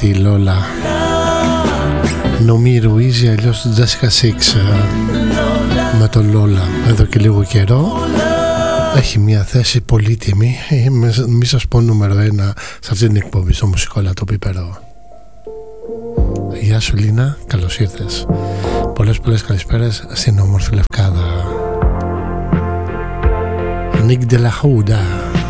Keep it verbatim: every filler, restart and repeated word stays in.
τη Λόλα. Νομί Ρουίζ, αλλιώς Jessica Six, με το Λόλα εδώ και λίγο καιρό. Έχει μια θέση πολύτιμη, μη σας πω νούμερο ένα σε αυτή την εκπομπή, στο μουσικόλα το πίπερο. Γεια σου Λίνα, καλώς ήρθες. Πολλές πολλές καλησπέρες στην όμορφη Λευκάδα. Νίκ Ντε Λα Χούντα.